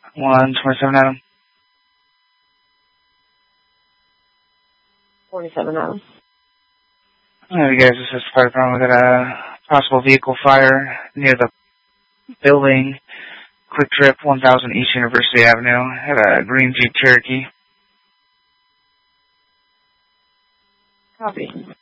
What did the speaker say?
127 Adam. 47 Adam. You guys, this is fire department. We got a possible vehicle fire near the building. Quick Trip, 1000 East University Avenue. Had a green Jeep Cherokee. Copy.